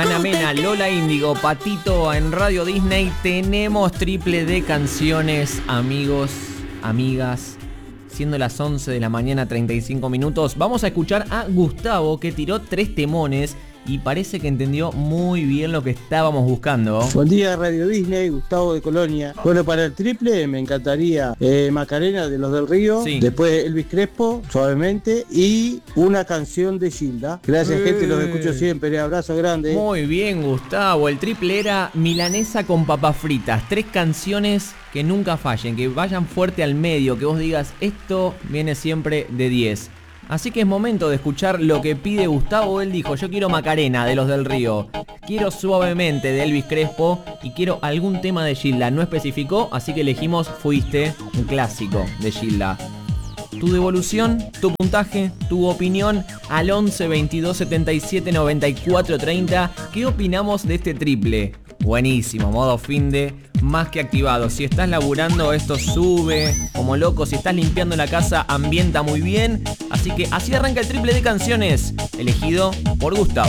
Ana Mena, Lola Índigo, Patito en Radio Disney. Tenemos triple de canciones, amigos, amigas. Siendo las 11 de la mañana, 35 minutos. Vamos a escuchar a Gustavo, que tiró 3 temones y parece que entendió muy bien lo que estábamos buscando. Buen día, Radio Disney, Gustavo de Colonia. Bueno, para el triple me encantaría Macarena de Los del Río, Sí. Después Elvis Crespo, Suavemente, y una canción de Gilda. Gracias, gente, los escucho siempre. Abrazo grande. Muy bien, Gustavo. El triple era Milanesa con papas fritas. 3 canciones que nunca fallen, que vayan fuerte al medio, que vos digas, esto viene siempre de 10. Así que es momento de escuchar lo que pide Gustavo. Él dijo, yo quiero Macarena de Los del Río, quiero Suavemente de Elvis Crespo y quiero algún tema de Gilda. No especificó, así que elegimos Fuiste, un clásico de Gilda. Tu devolución, tu puntaje, tu opinión al 11 22 77 94 30. ¿Qué opinamos de este triple? Buenísimo, modo finde, más que activado. Si estás laburando, esto sube como loco. Si estás limpiando la casa, ambienta muy bien. Así que así arranca el triple de canciones, elegido por Gustavo.